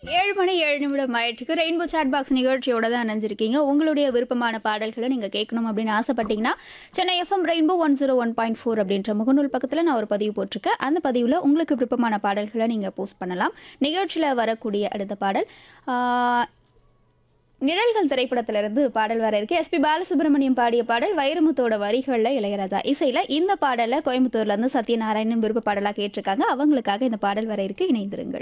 7 மணி 7 நிமிடம் ஆயிட்டுருக்கு. Rainbow chat box நிகழ்ச்சியோட தான் இணைஞ்சிருக்கீங்க. உங்களுடைய விருப்பமான பாடல்கள நீங்க கேட்கணும் அப்படின்னு ஆசைப்பட்டீங்கன்னா, சென்னை எஃப்எம் ரெயின்போ 101.4 அப்படின்ற முகநூல் பக்கத்துல நான் ஒரு பதிவு போட்டிருக்கேன். அந்த பதிவுல உங்களுக்கு விருப்பமான பாடல்கள நீங்க போஸ்ட் பண்ணலாம். நிகழ்ச்சியில வரக்கூடிய அடுத்த பாடல், ஆ நிழல்கள் திரைப்படத்திலிருந்து பாடல் வர இருக்கு. எஸ்பி பாலசுப்ரமணியம் பாடிய பாடல், வைரமுத்தோட வரிகள்ல இளையராஜா இசையில. இந்த பாடல கோயம்புத்தூர்ல இருந்து சத்யநாராயணன் விருப்ப பாடலா கேட்டிருக்காங்க. அவங்களுக்காக இந்த பாடல் வர இருக்கு. இணைந்திருங்கள்.